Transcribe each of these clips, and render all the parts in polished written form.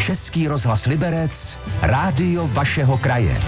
Český rozhlas Liberec, rádio vašeho kraje.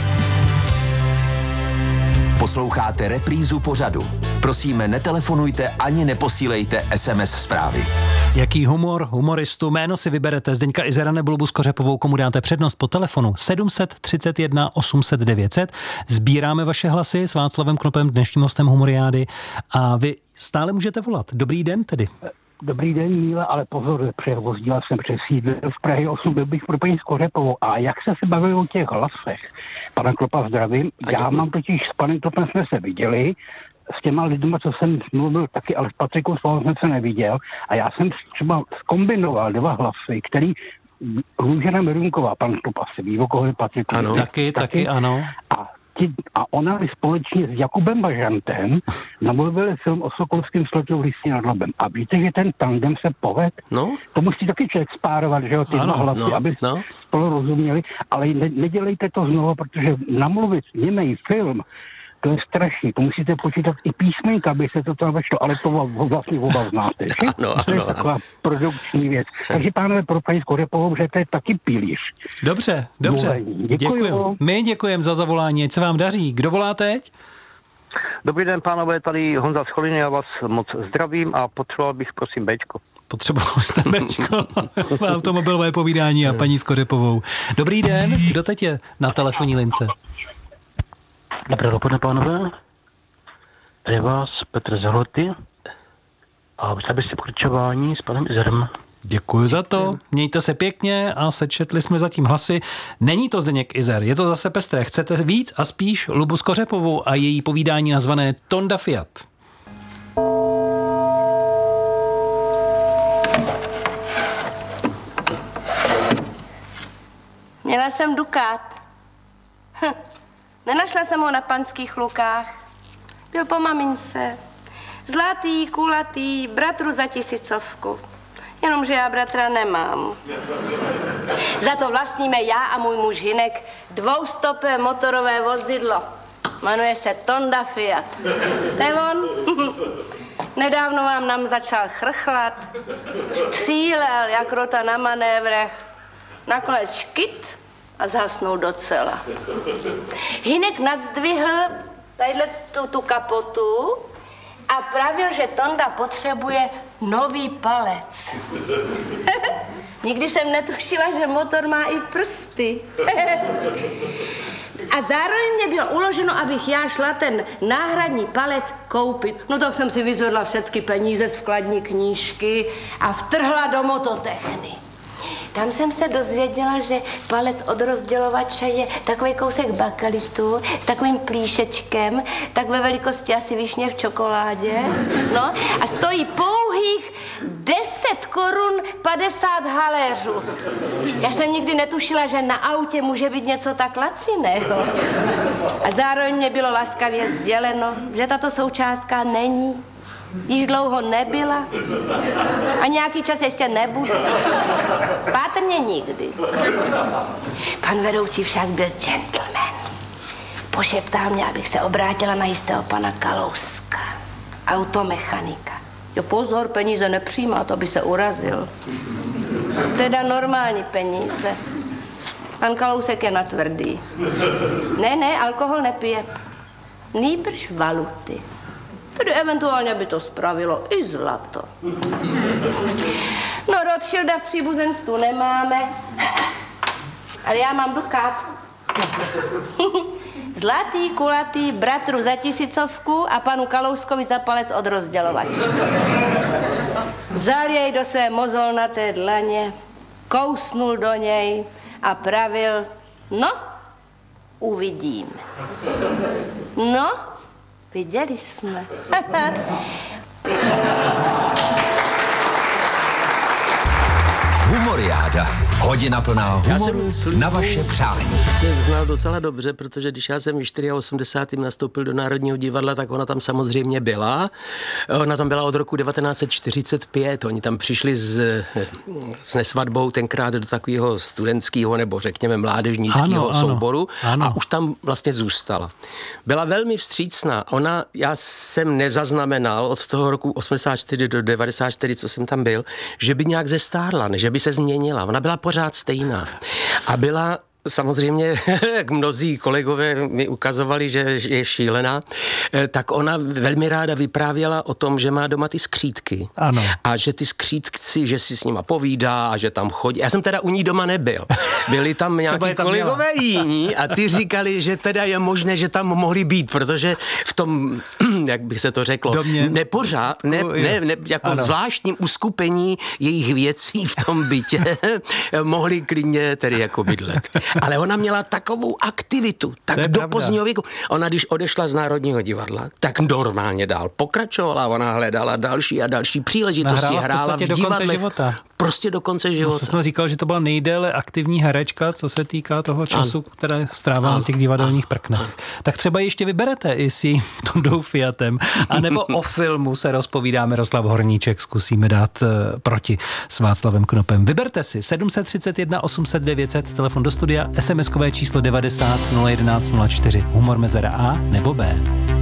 Posloucháte reprízu pořadu. Prosíme, netelefonujte ani neposílejte SMS zprávy. Jaký humoristu, jméno si vyberete, Zdeňka Izera nebo Lubu Skořepovou, komu dáte přednost po telefonu 731 800 900. Sbíráme vaše hlasy s Václavem Knopem, dnešním hostem Humoriády, a vy stále můžete volat. Dobrý den tedy. Dobrý den, Míle, ale pozor, převozdila jsem přesídlil z Prahy 8, byl bych pro paní Skořepovou. A jak se bavili o těch hlasech? Pana Klopa zdravím. Já mám totiž s panem Klopem jsme se viděli, s těma lidma, co jsem mluvil taky, ale s Patrikou Svalou jsem se neviděl. A já jsem třeba zkombinoval 2 hlasy, který Růžena Merunková, pan Klop asi ví, o koho je Patriku. Ano, taky ano. A ona společně s Jakubem Bažantem namluvili film o Sokolském slotu v Lysí nad Labem. A víte, že ten tandem se poved? No. To musí taky člověk spárovat, že jo, ty 2 hlasy, aby spolu rozuměli. Ale nedělejte to znovu, protože namluvit němej film, to je strašný. To musíte počítat i písmenka, aby se to tam vešlo, ale to vlastně oba znáte. To je taková produkční věc. Takže pánové, pro paní Skořepovou, že to je taky pilíř. Dobře. Děkuju. My děkujeme za zavolání, ať se vám daří. Kdo volá teď? Dobrý den, pánové, tady Honza z Choliny, já vás moc zdravím a potřeboval bych, prosím, Bčko. Potřeboval jste Bčko. Automobilové povídání a paní Skořepovou. Dobrý den, kdo teď je na telefonní lince? Dobré dopoledne, pánové. Tady vás Petr Zahloty a vystavili si pokračování s panem Izerem. Děkuji za to, mějte se pěkně a sečetli jsme zatím hlasy. Není to Zdeněk Izer, je to zase pestré. Chcete víc a spíš Lubu Skořepovou a její povídání nazvané Tonda Fiat. Měla jsem dukát. Nenašla jsem ho na Panských Lukách. Byl po mamince. Zlatý, kulatý, bratru za 1000. Jenomže já bratra nemám. Za to vlastníme já a můj muž Hinek 2stopé motorové vozidlo. Jmenuje se Tonda Fiat. To je on. Nedávno vám nám začal chrchlat. Střílel jak rota na manévrech. Nakonec škyt a zhasnul docela. Hinek nadzdvihl tadyhle tu kapotu a pravil, že Tonda potřebuje nový palec. Nikdy jsem netušila, že motor má i prsty. A zároveň mě bylo uloženo, abych já šla ten náhradní palec koupit. No tak jsem si vyzvedla všechny peníze z vkladní knížky a vtrhla do mototechny. Tam jsem se dozvěděla, že palec od rozdělovače je takový kousek bakelitu s takovým plíšečkem, tak ve velikosti asi višně v čokoládě. No a stojí pouhých 10 korun 50 haléřů. Já jsem nikdy netušila, že na autě může být něco tak laciného. A zároveň mě bylo laskavě sděleno, že tato součástka není. Již dlouho nebyla a nějaký čas ještě nebude. Pátrně nikdy. Pan vedoucí však byl gentleman. Pošeptal mě, abych se obrátila na jistého pana Kalouska, automechanika. Jo, pozor, peníze nepřijímá, to by se urazil. Teda normální peníze. Pan Kalousek je natvrdý. Ne, alkohol nepije. Nýbrž valuty. Tedy eventuálně by to spravilo i zlato. No, Rothschilda v příbuzenstvu nemáme, ale já mám dukát. Zlatý, kulatý, bratru za 1000 a panu Kalouskovi za palec od rozdělovače. Vzal jej do své mozolnaté dlaně, kousnul do něj a pravil, no, uvidíme. No, viděli jsme. Humoriáda. Hodina plná humoru na vaše přání. Já jsem znal docela dobře, protože když já jsem v 84. nastoupil do Národního divadla, tak ona tam samozřejmě byla. Ona tam byla od roku 1945. Oni tam přišli s nesvatbou tenkrát do takového studentského nebo řekněme mládežnického souboru a už tam vlastně zůstala. Byla velmi vstřícná. Já jsem nezaznamenal od toho roku 84 do 94, co jsem tam byl, že by nějak zestárla, že by se změnila. Ona byla pořád stejná. A byla samozřejmě, jak mnozí kolegové mi ukazovali, že je šílená, tak ona velmi ráda vyprávěla o tom, že má doma ty skřítky. Ano. A že ty skřítci, že si s nima povídá a že tam chodí. Já jsem teda u ní doma nebyl. Byli tam nějaký kolegové jiní a ty říkali, že teda je možné, že tam mohli být, protože v tom, jak by se to řeklo, jako zvláštním uskupení jejich věcí v tom bytě mohli klidně tedy jako bydlet. Ale ona měla takovou aktivitu, tak do pozdního věku. Ona, když odešla z Národního divadla, tak normálně dál pokračovala, ona hledala další a další příležitosti, hrála v divadlech. Prostě do konce života. Jsem říkal, že to byla nejdéle aktivní herečka, co se týká toho času, které strávila na těch divadelních prknech. Tak třeba ještě vyberete i s jejím Tondou Fiatem, anebo o filmu se rozpovídá Miroslav Horníček, zkusíme dát proti s Václavem Knopem. Vyberte si 731 800 900, telefon do studia, SMS-kové číslo 90 011 04, humor mezera A nebo B.